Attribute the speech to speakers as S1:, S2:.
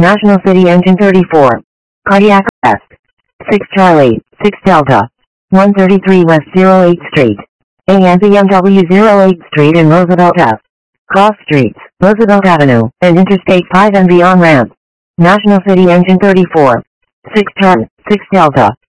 S1: National City Engine 34. Cardiac arrest. 6 Charlie, 6 Delta. 133 West 08th Street. A and BMW 08th Street and Roosevelt F. Cross Streets, Roosevelt Avenue, and Interstate 5 and beyond ramp. National City Engine 34. 6 Charlie, 6 Delta.